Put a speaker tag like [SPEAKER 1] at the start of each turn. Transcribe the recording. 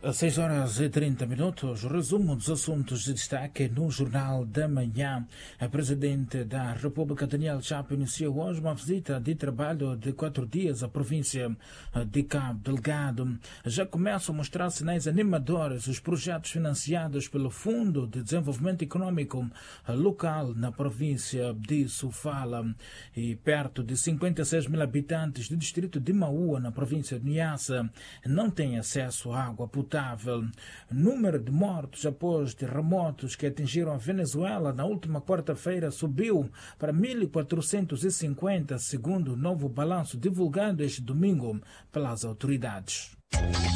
[SPEAKER 1] Às 6h30, resumo dos assuntos de destaque no Jornal da Manhã. A Presidente da República, Daniel Chapo, iniciou hoje uma visita de trabalho de 4 dias à província de Cabo Delgado. Já começam a mostrar sinais animadores os projetos financiados pelo Fundo de Desenvolvimento Econômico Local na província de Sofala. E perto de 56 mil habitantes do distrito de Maua, na província de Niassa, não têm acesso à água potável. Número de mortos após terremotos que atingiram a Venezuela na última quarta-feira subiu para 1.450, segundo o novo balanço divulgado este domingo pelas autoridades.